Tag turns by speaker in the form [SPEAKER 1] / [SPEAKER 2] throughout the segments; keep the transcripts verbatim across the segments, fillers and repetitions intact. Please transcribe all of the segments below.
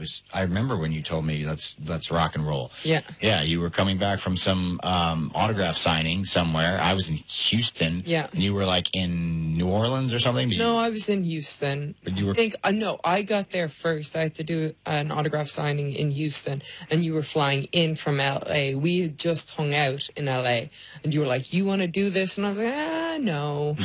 [SPEAKER 1] was. I remember when you told me let's let's rock and roll.
[SPEAKER 2] Yeah.
[SPEAKER 1] Yeah, you were coming back from some um, autograph signing somewhere. I was in Houston.
[SPEAKER 2] Yeah.
[SPEAKER 1] And you were like in New Orleans or something. Did
[SPEAKER 2] No,
[SPEAKER 1] you,
[SPEAKER 2] I was in Houston.
[SPEAKER 1] But you were-
[SPEAKER 2] I think uh, no, I got there first. I had to do an autograph signing in Houston, and you were flying in from L A. We had just hung out in L A, and you were like, "You want to do this?" And I was like, "Ah, no."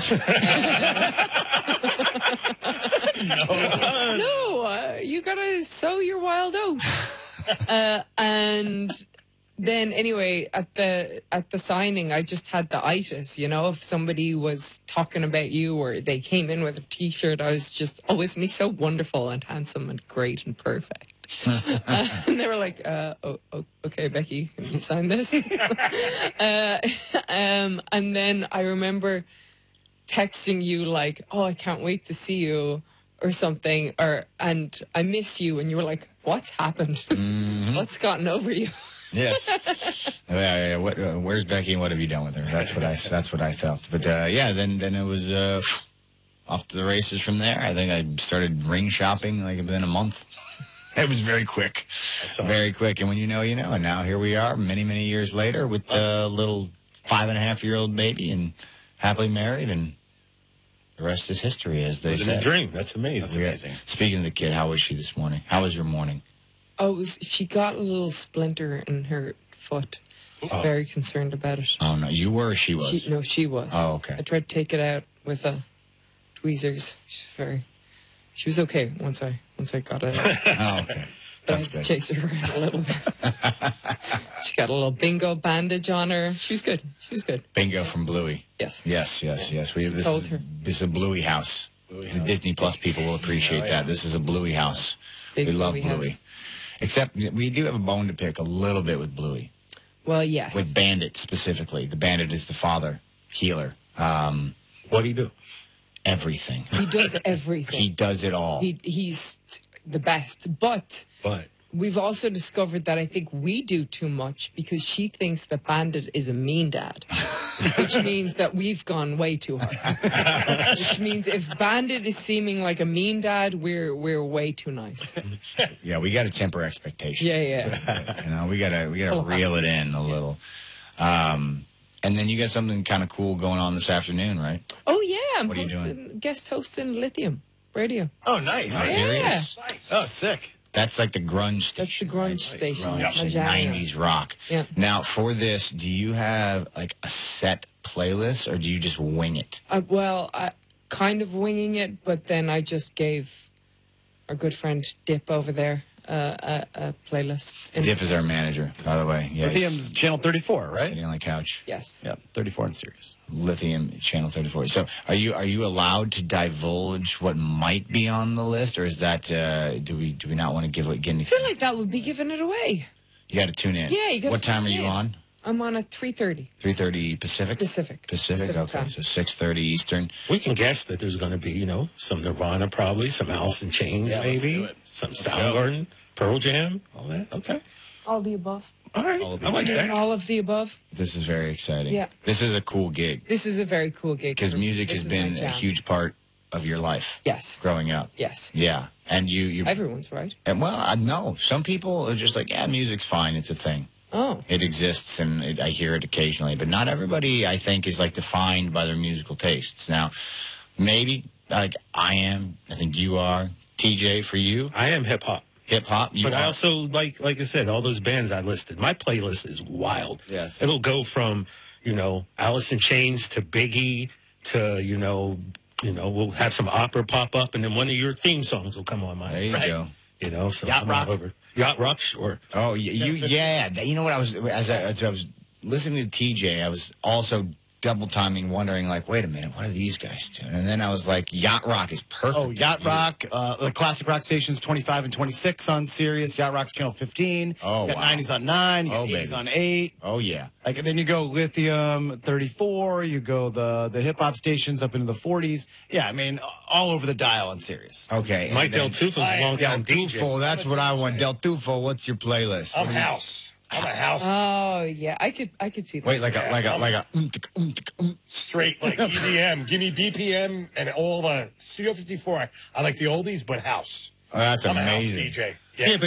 [SPEAKER 2] no, no, uh, you gotta sow your wild oats. uh, and then anyway, at the at the signing, I just had the itis. You know, if somebody was talking about you or they came in with a T-shirt, I was just, oh, isn't he so wonderful and handsome and great and perfect? uh, and they were like, uh, oh, oh, okay, Becky, can you sign this? uh, um, and then I remember texting you like, oh, I can't wait to see you or something, or and I miss you, and you were like, what's happened?
[SPEAKER 1] Mhm.
[SPEAKER 2] What's gotten over you?
[SPEAKER 1] Yes. uh, yeah, what, uh, where's Becky and what have you done with her? That's what I. That's what I felt. But uh, yeah, then then it was uh, off to the races from there. I think I started ring shopping like within a month. It was very quick, very quick. And when you know, you know. And now here we are, many many years later, with a little five and a half year old baby and happily married, and the rest is history, as they
[SPEAKER 3] Living
[SPEAKER 1] say.
[SPEAKER 3] a dream. That's amazing.
[SPEAKER 1] That's amazing. Speaking of the kid, how was she this morning? How was your morning?
[SPEAKER 2] Oh, it was, she got a little splinter in her foot.
[SPEAKER 1] Oh.
[SPEAKER 2] Very concerned about it.
[SPEAKER 1] Oh no, you were or she was?
[SPEAKER 2] She, no, she was.
[SPEAKER 1] Oh, okay.
[SPEAKER 2] I tried to take it out with uh, tweezers. She's very. She was okay once I once I got it out.
[SPEAKER 1] Oh, okay.
[SPEAKER 2] But I
[SPEAKER 1] That's
[SPEAKER 2] had to
[SPEAKER 1] good.
[SPEAKER 2] chase her around a little bit. She got a little bingo bandage on her. She was good. She was good.
[SPEAKER 1] Bingo from Bluey.
[SPEAKER 2] Yes.
[SPEAKER 1] Yes, yes, yes. We this
[SPEAKER 2] told
[SPEAKER 1] is,
[SPEAKER 2] her.
[SPEAKER 1] This is a Bluey house.
[SPEAKER 3] Bluey
[SPEAKER 1] the
[SPEAKER 3] house.
[SPEAKER 1] Disney Plus people will appreciate
[SPEAKER 3] Oh, yeah.
[SPEAKER 1] that. This is a Bluey house.
[SPEAKER 2] Big
[SPEAKER 1] we love
[SPEAKER 2] Bluey
[SPEAKER 1] Bluey.
[SPEAKER 2] house.
[SPEAKER 1] Except we do have a bone to pick a little bit with Bluey.
[SPEAKER 2] Well, yes.
[SPEAKER 1] With Bandit specifically. The Bandit is the father healer. Um,
[SPEAKER 3] What do you do?
[SPEAKER 1] everything.
[SPEAKER 2] He does everything.
[SPEAKER 1] He does it all.
[SPEAKER 2] He he's t- the best. But
[SPEAKER 3] But
[SPEAKER 2] we've also discovered that I think we do too much because she thinks that Bandit is a mean dad, which means that we've gone way too hard. Which means if Bandit is seeming like a mean dad, we're we're way too nice.
[SPEAKER 1] Yeah, we got to temper expectations.
[SPEAKER 2] Yeah, yeah.
[SPEAKER 1] You know, we gotta we gotta
[SPEAKER 2] Pull
[SPEAKER 1] reel it in a little. Um, and then you got something kind of cool going on this afternoon, right?
[SPEAKER 2] Oh yeah, I'm
[SPEAKER 1] What are you
[SPEAKER 2] hosting, guest hosting Lithium Radio.
[SPEAKER 4] Oh, nice.
[SPEAKER 1] Are you
[SPEAKER 2] Yeah.
[SPEAKER 1] serious?
[SPEAKER 4] Oh, sick.
[SPEAKER 1] That's like the grunge
[SPEAKER 2] That's the
[SPEAKER 1] station.
[SPEAKER 2] grunge
[SPEAKER 1] right?
[SPEAKER 2] station.
[SPEAKER 1] Grunge
[SPEAKER 2] That's my
[SPEAKER 1] and
[SPEAKER 2] jam.
[SPEAKER 1] nineties rock.
[SPEAKER 2] Yeah.
[SPEAKER 1] Now, for this, do you have like a set playlist, or do you just wing it?
[SPEAKER 2] Uh, well, I kind of winging it, but then I just gave our good friend Dip over there uh, a, a playlist. And
[SPEAKER 1] Dip is our manager, by the way. Yeah, he's
[SPEAKER 4] Lithium's channel thirty-four, right?
[SPEAKER 1] sitting on the couch.
[SPEAKER 2] Yes.
[SPEAKER 4] Yeah, thirty-four in Sirius.
[SPEAKER 1] Lithium Channel thirty-four. So, are you are you allowed to divulge what might be on the list, or is that uh, do we do we not want to give it get
[SPEAKER 2] I
[SPEAKER 1] anything?
[SPEAKER 2] feel like that would be giving it away.
[SPEAKER 1] You got to tune in.
[SPEAKER 2] Yeah, you gotta
[SPEAKER 1] What time are
[SPEAKER 2] tune
[SPEAKER 1] you
[SPEAKER 2] in.
[SPEAKER 1] on?
[SPEAKER 2] I'm on at three thirty
[SPEAKER 1] Three thirty Pacific.
[SPEAKER 2] Pacific.
[SPEAKER 1] Pacific. Okay,
[SPEAKER 2] time.
[SPEAKER 1] so six thirty Eastern.
[SPEAKER 3] we can guess that there's going to be, you know, some Nirvana probably, some Alice in Chains
[SPEAKER 4] Yeah, let's do
[SPEAKER 3] maybe,
[SPEAKER 4] it.
[SPEAKER 3] some
[SPEAKER 4] Let's go.
[SPEAKER 3] Soundgarden, Pearl Jam, all that. Okay.
[SPEAKER 2] All the above.
[SPEAKER 3] All right.
[SPEAKER 4] All of the
[SPEAKER 3] I like
[SPEAKER 4] above.
[SPEAKER 3] that.
[SPEAKER 2] All of the above.
[SPEAKER 1] This is very exciting.
[SPEAKER 2] Yeah.
[SPEAKER 1] This is a cool gig
[SPEAKER 2] This is a very cool gig.
[SPEAKER 1] because
[SPEAKER 2] for me.
[SPEAKER 1] music
[SPEAKER 2] This
[SPEAKER 1] has
[SPEAKER 2] is my
[SPEAKER 1] been a
[SPEAKER 2] jam.
[SPEAKER 1] huge part of your life
[SPEAKER 2] Yes.
[SPEAKER 1] growing up.
[SPEAKER 2] Yes.
[SPEAKER 1] Yeah, and you you
[SPEAKER 2] Everyone's right.
[SPEAKER 1] and well, I know some people are just like, yeah, music's fine. It's a thing.
[SPEAKER 2] Oh.
[SPEAKER 1] It exists, and it, I hear it occasionally. But not everybody, I think, is like defined by their musical tastes. Now, maybe like I am. I think you are. T J, for you,
[SPEAKER 3] I am hip hop.
[SPEAKER 1] hip hop. You
[SPEAKER 3] But
[SPEAKER 1] are.
[SPEAKER 3] I also, like like I said, all those bands I listed, my playlist is wild.
[SPEAKER 4] Yes.
[SPEAKER 3] It'll go from, you know, Alice in Chains to Biggie to, you know, you know, we'll have some opera pop up, and then one of your theme songs will come on my,
[SPEAKER 1] There you
[SPEAKER 4] Right.
[SPEAKER 1] go.
[SPEAKER 3] you know, so
[SPEAKER 4] Yacht
[SPEAKER 3] I'm all
[SPEAKER 4] Rock.
[SPEAKER 3] over. Yacht Rock, sure.
[SPEAKER 1] Oh, you, you yeah. You know what I was as I, as I was listening to T J, I was also double timing, wondering like, wait a minute, what are these guys doing? And then I was like, Yacht Rock is perfect.
[SPEAKER 4] Oh,
[SPEAKER 1] for
[SPEAKER 4] Yacht
[SPEAKER 1] you.
[SPEAKER 4] Rock, uh, the classic rock stations twenty-five and twenty-six on Sirius. Yacht Rock's channel fifteen.
[SPEAKER 1] Oh,
[SPEAKER 4] you got
[SPEAKER 1] wow.
[SPEAKER 4] nineties on nine. You got
[SPEAKER 1] Oh,
[SPEAKER 4] eighties
[SPEAKER 1] baby.
[SPEAKER 4] on eight.
[SPEAKER 1] Oh yeah.
[SPEAKER 4] Like, and then you go Lithium thirty-four. You go the the hip hop stations up into the forties. Yeah, I mean, all over the dial on Sirius.
[SPEAKER 1] Okay.
[SPEAKER 3] Mike Del
[SPEAKER 1] and then-
[SPEAKER 3] Tufo's a long
[SPEAKER 1] Del
[SPEAKER 3] time D J.
[SPEAKER 1] Tufo, that's what I want. Del Tufo, what's your playlist?
[SPEAKER 5] I'm
[SPEAKER 1] What do you-
[SPEAKER 5] house. I'm a house
[SPEAKER 2] Oh yeah, I could I could see that.
[SPEAKER 1] Wait, like a like a like a. um, tic, um, tic, um.
[SPEAKER 5] straight like E D M. Give me B P M and all the Studio fifty-four. I, I like the oldies, but house.
[SPEAKER 1] Oh, that's
[SPEAKER 5] I'm a house
[SPEAKER 1] amazing.
[SPEAKER 5] D J.
[SPEAKER 3] Yeah, but